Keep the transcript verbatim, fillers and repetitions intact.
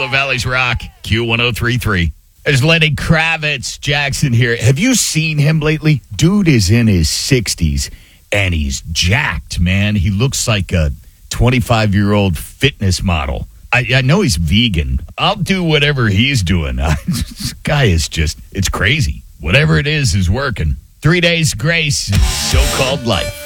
Antelope Valley's Rock, Q one oh three three. There's Lenny Kravitz Jackson here. Have you seen him lately? Dude is in his sixties, and he's jacked, man. He looks like a twenty-five-year-old fitness model. I, I know he's vegan. I'll do whatever he's doing. This guy is just, it's crazy. Whatever it is is working. Three days grace, so-called life.